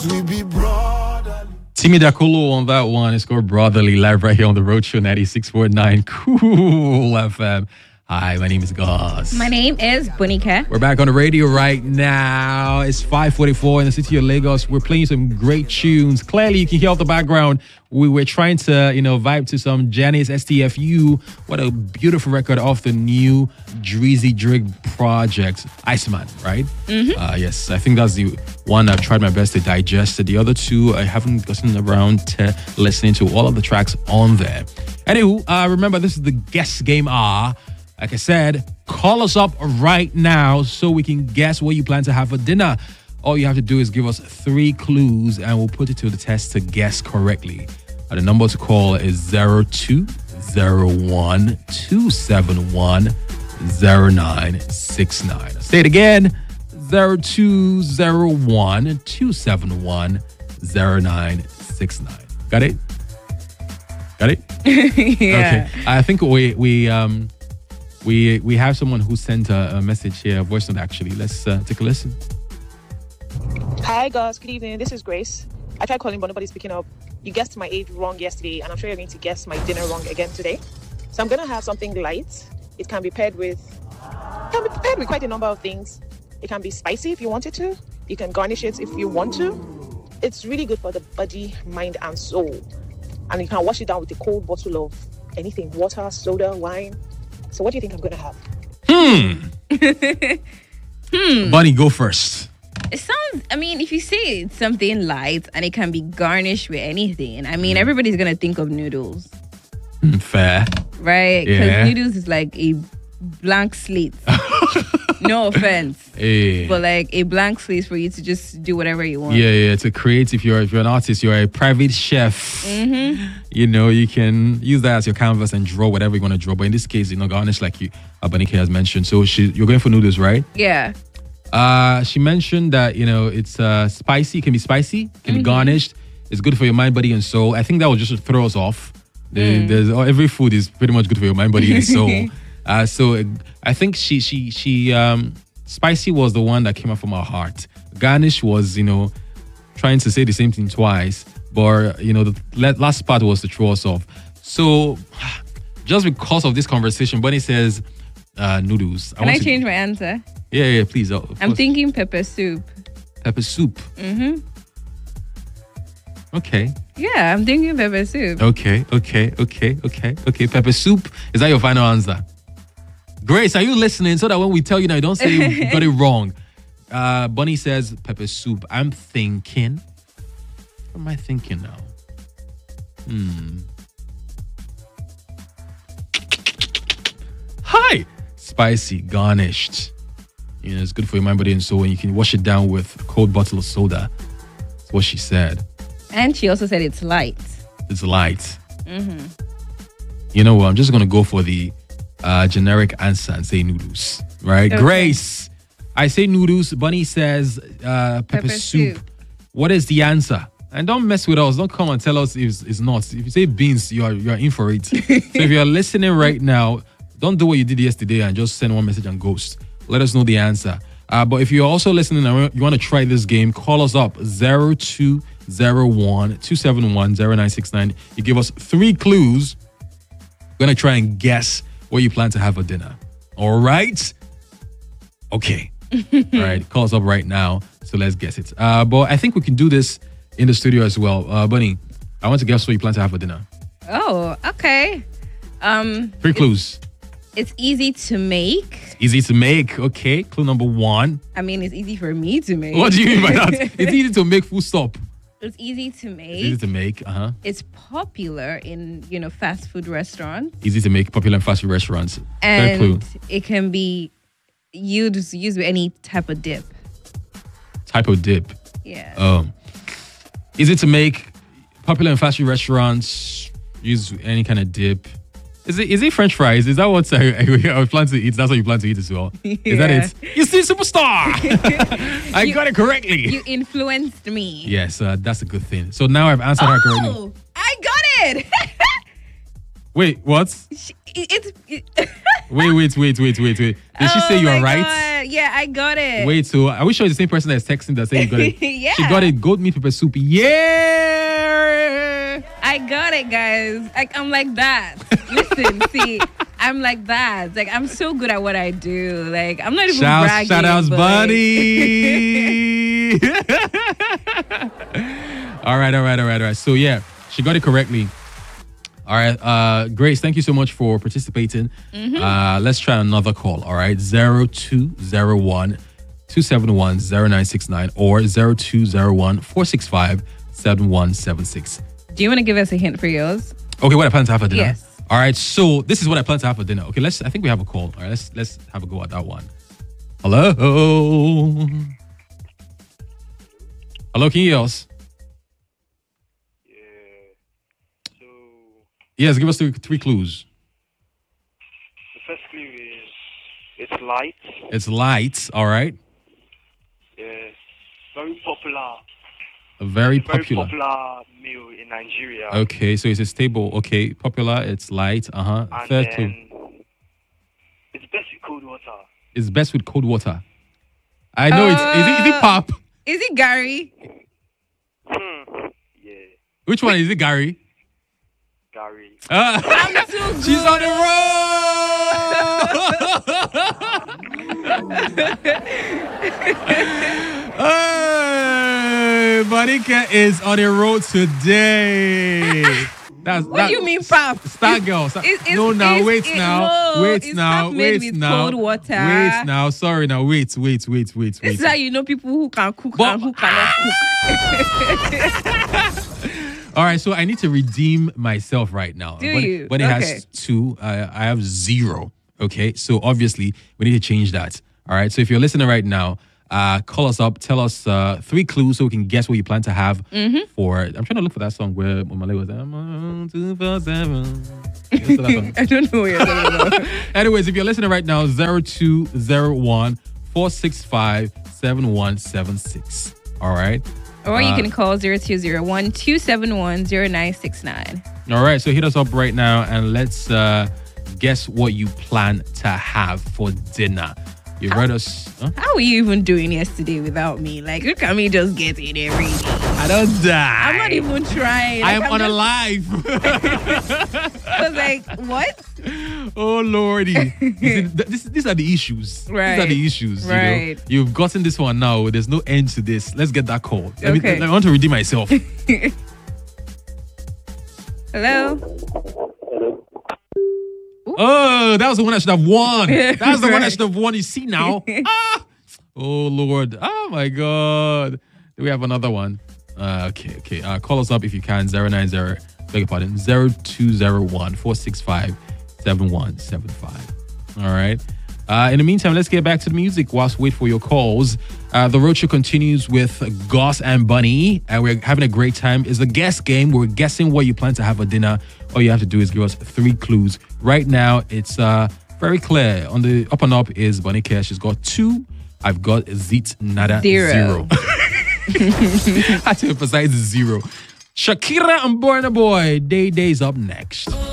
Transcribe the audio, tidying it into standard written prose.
we be brotherly. Timmy Dakolo on that one. It's called Brotherly, live right here on the Roadshow 96.9 Cool FM. Hi, my name is Goss. My name is Bunika. We're back on the radio right now. It's 5:44 in the city of Lagos. We're playing some great tunes. Clearly, you can hear off the background. We were trying to, vibe to some Janice STFU. What a beautiful record off the new Drizzy Drake project, Iceman, right? Mm-hmm. Yes, I think that's the one I've tried my best to digest. The other two, I haven't gotten around to listening to all of the tracks on there. Anywho, remember, this is the guess game hour. Like I said, call us up right now so we can guess what you plan to have for dinner. All you have to do is give us 3 clues and we'll put it to the test to guess correctly. The number to call is 0201-271-0969. I'll say it again, 0201-271-0969. Got it? Got it? Yeah. Okay. I think we have someone who sent a message here, a voice note actually. Let's take a listen. Hi guys, good evening. This is Grace. I tried calling but nobody's picking up. You guessed my age wrong yesterday and I'm sure you're going to guess my dinner wrong again today. So I'm going to have something light. It can be paired with quite a number of things. It can be spicy if you want it to. You can garnish it if you want to. It's really good for the body, mind and soul. And you can wash it down with a cold bottle of anything, water, soda, wine. So what do you think I'm going to have? Bunny, go first. It sounds, if you say it's something light and it can be garnished with anything, everybody's going to think of noodles. Fair. Right? Because Yeah. noodles is like a blank slate. No offense. Hey. But like a blank slate for you to just do whatever you want. Yeah. To create, if you're an artist, you're a private chef. Mm-hmm. You can use that as your canvas and draw whatever you want to draw. But in this case, garnish like Abanike has mentioned. So you're going for noodles, right? Yeah. She mentioned that it's spicy. It can be spicy. Can be garnished. It's good for your mind, body, and soul. I think that will just throw us off. Every food is pretty much good for your mind, body, and soul. So I think she spicy was the one that came up from her heart. Garnish was trying to say the same thing twice, but the last part was to throw us off. So just because of this conversation, Bunny says noodles. Can I change my answer? Yeah, please. I'm thinking pepper soup. Pepper soup. Mm-hmm. Okay. Yeah, I'm thinking pepper soup. Okay. Pepper soup. Is that your final answer? Grace, are you listening? So that when we tell you now, don't say you got it wrong. Bunny says pepper soup. I'm thinking. What am I thinking now? Hi. Spicy, garnished. It's good for your mind, body, and soul. And you can wash it down with a cold bottle of soda. That's what she said. And she also said it's light. It's light. Mm-hmm. You know what? I'm just going to go for the generic answer and say noodles. Right? Okay. Grace, I say noodles. Bunny says pepper soup. What is the answer? And don't mess with us. Don't come and tell us it's not. If you say beans, you're in for it. So if you're listening right now, don't do what you did yesterday and just send one message and ghost. Let us know the answer. But if you're also listening and you want to try this game, call us up 0201-271-0969. You give us 3 clues. We're going to try and guess what you plan to have for dinner. All right? Okay. All right. Call us up right now. So let's guess it. But I think we can do this in the studio as well. Bunny, I want to guess what you plan to have for dinner. Oh, okay. 3 clues. It's easy to make. Easy to make. Okay. Clue number 1. It's easy for me to make. What do you mean by that? It's easy to make, full stop. It's easy to make. It's easy to make. It's popular in, fast food restaurants. Easy to make, popular in fast food restaurants. And clue. It can be used with any type of dip. Type of dip. Yeah. Easy to make, popular in fast food restaurants, use any kind of dip. Is it French fries? Is that what I plan to eat? That's what you plan to eat as well? Yeah. Is that it? You see, superstar! I got it correctly. You influenced me. Yes, that's a good thing. So now I've answered her correctly. Oh, I got it! Wait, what? Wait. Did she say you are my right? God. Yeah, I got it. Wait, so are we sure it's the same person that's texting that saying you got it? Yeah. She got it. Goat meat pepper soup. Yeah. I got it, guys. I'm like that. Listen, see, I'm like that. Like, I'm so good at what I do. Like, I'm not even bragging. Shout outs, but- buddy. All right. So yeah, she got it correctly. All right, Grace, thank you so much for participating. Let's try another call. All right, 0201 271 0969 or 0201 465 7176. Do you want to give us a hint for yours? Okay, what I plan to have for dinner? Yes. All right, so this is what I plan to have for dinner. Okay, I think we have a call. All right, let's have a go at that one. Hello. Hello, can you hear us? Yes, give us three clues. The first clue is it's light. It's light, all right. Yeah, very popular. Very Very popular. popular meal in Nigeria. Okay, so it's a stable. Okay, popular. It's light. And Third clue. then it's best with cold water. It's best with cold water. I know it's. Is it pop? Is it Gary? Yeah, Which one is it, Gary? Gary. Ah, I'm too good. she's on the road. Hey, Monica is on the road today. What do you mean, Pap? Star girl. Wait now. Cold water. Wait now. Sorry now. Wait. This is how you know people who can cook and who cannot cook. All right, so I need to redeem myself right now. Do you? When it Okay. has 2, I have 0. Okay, so obviously we need to change that. All right, so if you're listening right now, call us up, tell us 3 clues so we can guess what you plan to have for. I'm trying to look for that song where Malay was. I'm on 247. Yes, so that song. I don't know what you're talking about. Anyways, if you're listening right now, 0201 465 7176. All right. Or you can call 0201 271 0969. All right, so hit us up right now and let's guess what you plan to have for dinner. You read us. Huh? How were you even doing yesterday without me? Like, look at me just getting everything. I don't die. I'm not even trying. I am I'm just- unalive. I was like, what? Oh lordy, these are the issues. Right. These are the issues. Right. You know? You've gotten this one now. There's no end to this. Let's get that call. Okay. I want to redeem myself. Hello? Oh, that was the one I should have won. That's the one I should have won. You see now? Oh Lord. Oh my God. Do we have another one? Okay. Call us up if you can. 090. Beg your pardon. 0201 465 7175. All right. In the meantime, let's get back to the music whilst we wait for your calls. The roadshow continues with Goss and Bunny, and we're having a great time. It's a guess game. We're guessing what you plan to have for dinner. All you have to do is give us 3 clues. Right now, it's very clear. On the up and up is Bunny Care. She's got 2. I've got Zit Nada 0. I had to emphasize 0. Shakira and Burna Boy. Day's up next.